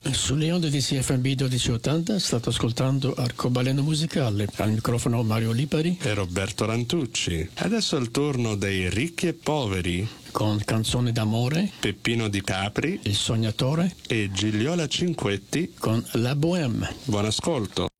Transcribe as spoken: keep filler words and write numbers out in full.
Sulle onde di C F M B dodici ottanta state ascoltando Arcobaleno Musicale. Al microfono Mario Lipari e Roberto Rantucci. Adesso è il turno dei ricchi e poveri con Canzone d'amore, Peppino Di Capri, Il sognatore e Gigliola Cinquetti con La Bohème. Buon ascolto.